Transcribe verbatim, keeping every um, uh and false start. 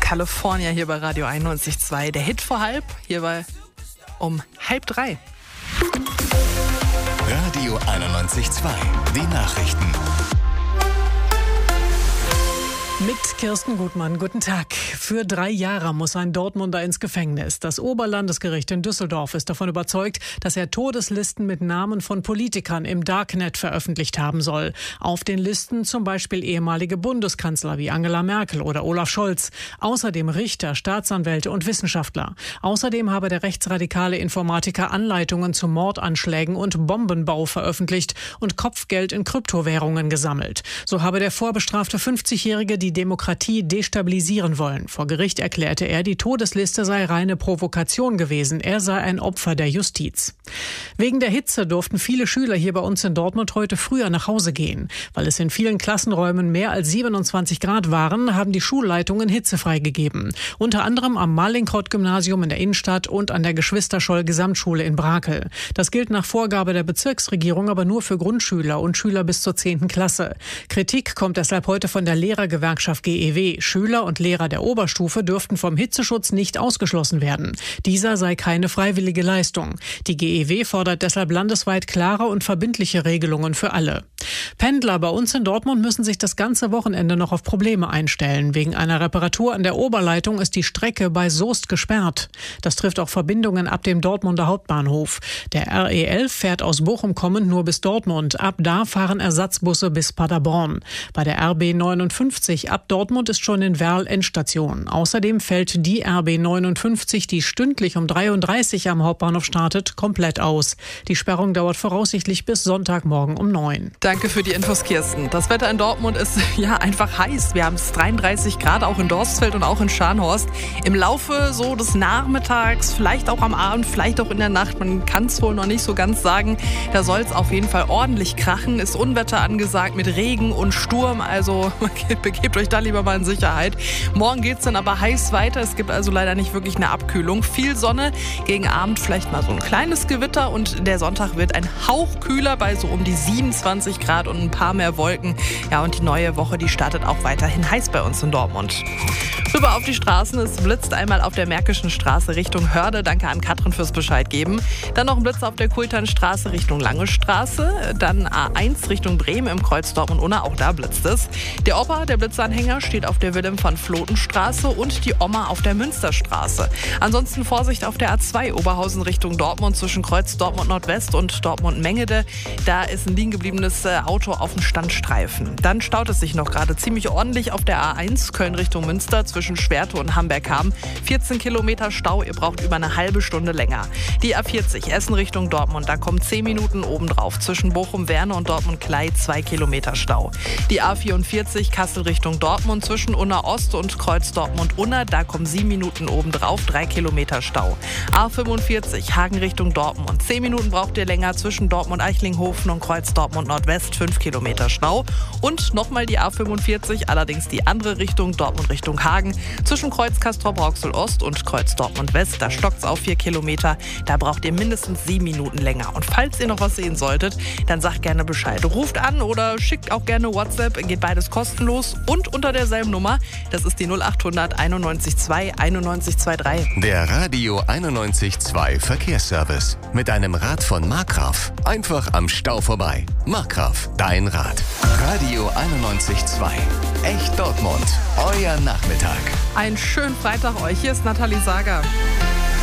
California hier bei Radio einundneunzig Komma zwei. Der Hit vor halb, hier bei um halb drei. Radio einundneunzig Komma zwei, die Nachrichten. Mit Kirsten Gutmann, guten Tag. Für drei Jahre muss ein Dortmunder ins Gefängnis. Das Oberlandesgericht in Düsseldorf ist davon überzeugt, dass er Todeslisten mit Namen von Politikern im Darknet veröffentlicht haben soll. Auf den Listen zum Beispiel ehemalige Bundeskanzler wie Angela Merkel oder Olaf Scholz. Außerdem Richter, Staatsanwälte und Wissenschaftler. Außerdem habe der rechtsradikale Informatiker Anleitungen zu Mordanschlägen und Bombenbau veröffentlicht und Kopfgeld in Kryptowährungen gesammelt. So habe der vorbestrafte fünfzigjährige die Demokratie destabilisieren wollen. Vor Gericht erklärte er, die Todesliste sei reine Provokation gewesen. Er sei ein Opfer der Justiz. Wegen der Hitze durften viele Schüler hier bei uns in Dortmund heute früher nach Hause gehen. Weil es in vielen Klassenräumen mehr als siebenundzwanzig Grad waren, haben die Schulleitungen Hitze freigegeben. Unter anderem am Mallinckrodt-Gymnasium in der Innenstadt und an der Geschwister-Scholl-Gesamtschule in Brakel. Das gilt nach Vorgabe der Bezirksregierung aber nur für Grundschüler und Schüler bis zur zehnten Klasse. Kritik kommt deshalb heute von der Lehrergewerkschaft G E W. Schüler und Lehrer der Oberstufe dürften vom Hitzeschutz nicht ausgeschlossen werden. Dieser sei keine freiwillige Leistung. Die G E W fordert deshalb landesweit klare und verbindliche Regelungen für alle. Pendler bei uns in Dortmund müssen sich das ganze Wochenende noch auf Probleme einstellen. Wegen einer Reparatur an der Oberleitung ist die Strecke bei Soest gesperrt. Das trifft auch Verbindungen ab dem Dortmunder Hauptbahnhof. Der R E elf fährt aus Bochum kommend nur bis Dortmund. Ab da fahren Ersatzbusse bis Paderborn. Bei der R B neunundfünfzig ab Dortmund ist schon in Werl Endstation. Außerdem fällt die R B neunundfünfzig, die stündlich um dreiunddreißig am Hauptbahnhof startet, komplett aus. Die Sperrung dauert voraussichtlich bis Sonntagmorgen um neun. Danke für die Infos, Kirsten. Das Wetter in Dortmund ist ja einfach heiß. Wir haben es dreiunddreißig Grad, auch in Dorsfeld und auch in Scharnhorst. Im Laufe so des Nachmittags, vielleicht auch am Abend, vielleicht auch in der Nacht, man kann es wohl noch nicht so ganz sagen, da soll es auf jeden Fall ordentlich krachen. Ist Unwetter angesagt mit Regen und Sturm, also begebt euch da lieber mal in Sicherheit. Morgen geht es dann aber heiß weiter. Es gibt also leider nicht wirklich eine Abkühlung. Viel Sonne, gegen Abend vielleicht mal so ein kleines Gewitter und der Sonntag wird ein Hauch kühler bei so um die siebenundzwanzig Grad und ein paar mehr Wolken. Ja, und die neue Woche, die startet auch weiterhin heiß bei uns in Dortmund. Rüber auf die Straßen. Es blitzt einmal auf der Märkischen Straße Richtung Hörde. Danke an Katrin fürs Bescheid geben. Dann noch ein Blitz auf der Kulternstraße Richtung Lange Straße. Dann A eins Richtung Bremen im Kreuz Dortmund-Unna. Auch da blitzt es. Der Opa, der Blitzanhänger, steht auf der Wilhelm-von-Floten-Straße und die Oma auf der Münsterstraße. Ansonsten Vorsicht auf der A zwei Oberhausen Richtung Dortmund zwischen Kreuz Dortmund Nordwest und Dortmund Mengede. Da ist ein liegen gebliebenes Auto auf dem Standstreifen. Dann staut es sich noch gerade ziemlich ordentlich auf der A eins Köln Richtung Münster zwischen Schwerte und Hamberg-Ham. vierzehn Kilometer Stau, ihr braucht über eine halbe Stunde länger. Die A vierzig Essen Richtung Dortmund, da kommen zehn Minuten obendrauf. Zwischen Bochum-Werne und Dortmund-Klei zwei Kilometer Stau. Die A vierundvierzig Kassel Richtung Dortmund zwischen Unna Ost und Kreuz Dortmund-Unna, da kommen sieben Minuten obendrauf, drei Kilometer Stau. A fünfundvierzig Hagen Richtung Dortmund, zehn Minuten braucht ihr länger zwischen Dortmund-Eichlinghofen und Kreuz Dortmund Nordwest, fünf Kilometer Stau. Und nochmal die A fünfundvierzig, allerdings die andere Richtung, Dortmund Richtung Hagen, zwischen Kreuz Castrop-Rauxel Ost und Kreuz Dortmund West, da stockt es auf vier Kilometer, da braucht ihr mindestens sieben Minuten länger. Und falls ihr noch was sehen solltet, dann sagt gerne Bescheid. Ruft an oder schickt auch gerne WhatsApp, geht beides kostenlos und unter derselben Nummer, das ist die null achthundert einundneunzig zwei einundneunzig dreiundzwanzig. Der Radio einundneunzig Komma zwei Verkehrsservice. Mit einem Rad von Markgraf. Einfach am Stau vorbei. Markgraf, dein Rad. Radio einundneunzig Komma zwei. Echt Dortmund. Euer Nachmittag. Einen schönen Freitag euch. Hier ist Nathalie Sager.